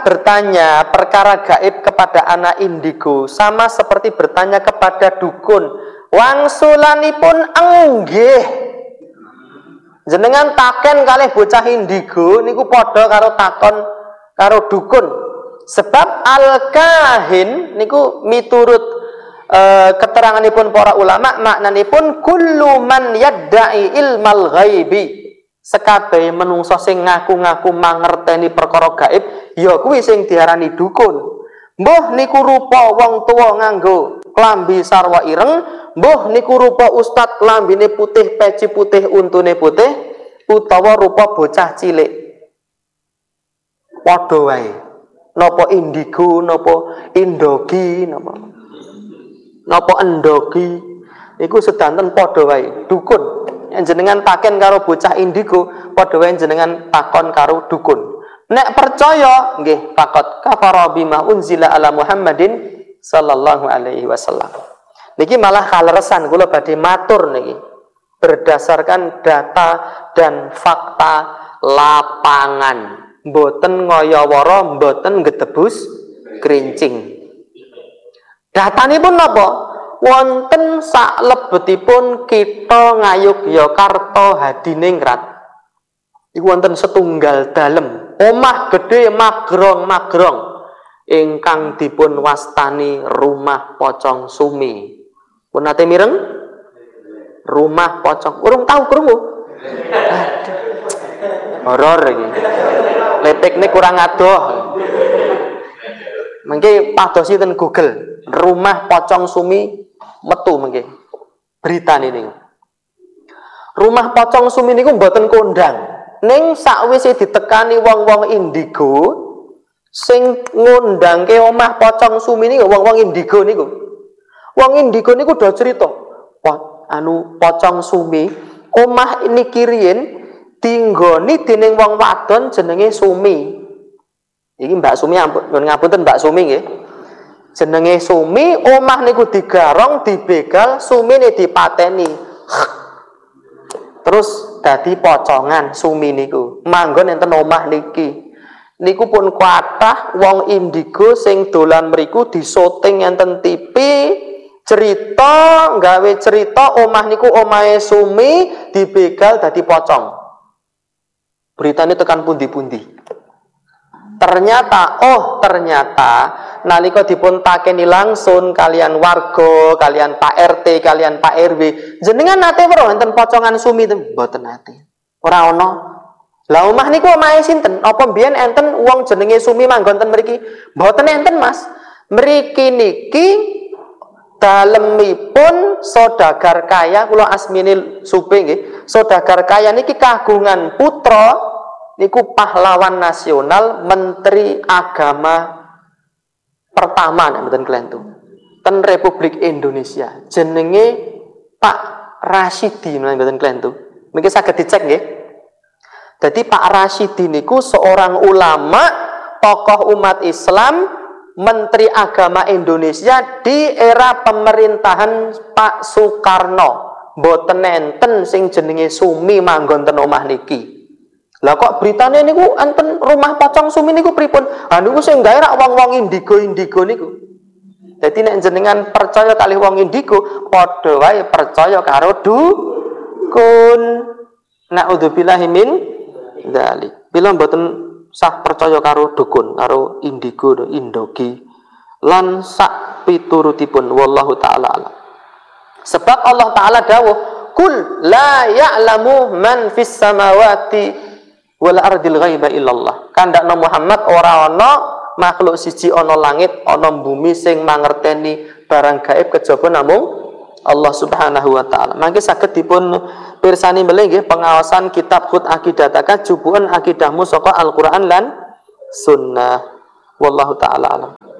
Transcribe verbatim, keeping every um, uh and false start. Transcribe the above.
bertanya perkara gaib kepada anak indigo sama seperti bertanya kepada dukun. Wangsulanipun enggih. Jenengan taken kalih bocah indigo niku padha karo takon karo dukun. Sebab al-kahin niku miturut e, keteranganipun para ulama maknanipun kullu man yadda'i ilmal ghaibi. Sekabehe menungso sing ngaku-ngaku mangerteni perkara gaib ya kuwi sing diarani dukun. Mbuh niku rupa wong tuwa nganggo klambi sarwa ireng, mbuh niku rupa ustad klambine putih, peci putih, untune putih, utawa rupa bocah cilik. Padha wae. Napa indigo, napa indogi, napa napa endogi, iku sedanten padha wae, dukun. Yen jenengan taken karo bocah indigo, padha wae jenengan takon karo dukun. Nek percaya, nggih faqat kafara bima unzila ala Muhammadin sallallahu alaihi wasallam. Niki malah kaleresan kula badhe matur niki berdasarkan data dan fakta lapangan. Mboten ngoyoworo, mboten gedebus kerincing. Datanipun napa? Wonten saklebetipun kita Ngayogyakarta Hadiningrat. Iku wonten setunggal dalem, omah gedhe magrong-magrong ingkang dipun wastani Rumah Pocong Sumi. Pun nate mireng? Rumah Pocong. Urung tahu krungu? Horor iki. Letekne kurang adoh. Mengke padosi ten Google, Rumah Pocong Sumi metu mengke. Berita niku. Rumah Pocong Sumi niku mboten kondang. Ning sakwise ditekani wong-wong indigo sing ngundangke omah Pocong Sumi niku wong-wong indigo niku. Wong indigo niku do cerita, "Wah, anu Pocong Sumi, omah niki riyen dinggoni dening wong wadon jenenge Sumi." Iki Mbak Sumi ampun ngapunten Mbak Sumi nggih. Jenenge Sumi, omah niku digarong, dibegal, Sumine dipateni. Terus dadi pocongan Sumi niku. Manggon enten omah niki. Niku pun kathah wong indigo sing dolan mriku disoting enten T V, cerita, gawe cerita omah niku omahe Sumi dibegal dadi pocong. Beritane tekan pundi-pundi. Ternyata, oh ternyata nalika dipun takeni langsung kalian warga, kalian Pak R T, kalian Pak R W, jenengan nate weruh enten pocongan Sumi mboten nate. Ora ana. Lah omah niku omahe sinten? Apa mbiyen enten wong jenenge Sumi manggon ten mriki? Mboten enten, Mas. Mriki niki dalemipun Saudagar Kaya, kula asmine Supe nggih. Saudagar Kaya niki kagungan putra niku pahlawan nasional, Menteri Agama pertama nek mboten kelentu ten Republik Indonesia. Jenenge Pak Rasyidi nek mboten kelentu. Mungkin saged dicek nggih. Jadi Pak Rasyidi niku seorang ulama, tokoh umat Islam, Menteri Agama Indonesia di era pemerintahan Pak Soekarno. Mboten enten sing jenenge Sumi manggon ten omah niki. Lah kok beritane niku enten Rumah Pocong Sumi niku pripun? Ha niku sing gawe rak wong-wong indigo-indigo niku. Dadi nek jenengan percaya kalih wong indigo, padha wae percaya karo dukun. Naudzubillahi min dzalik. Bila mboten sah percaya karo dukun, karo indigo, indogi lan sak piturutipun wallahu taala alam. Sebab Allah taala dawuh, "Kul la ya'lamu man fis samawati wal ardil ghaiba illallah." Kandakna Muhammad ora ana makhluk siji ana langit ana bumi sing mangerteni barang gaib kejaba namung Allah Subhanahu wa taala. Mangke saged dipun pirsani melih nggih pengawasan kitab Khut Aqidataka jubuhan akidahmu saka Al-Qur'an lan Sunnah. Wallahu taala alam.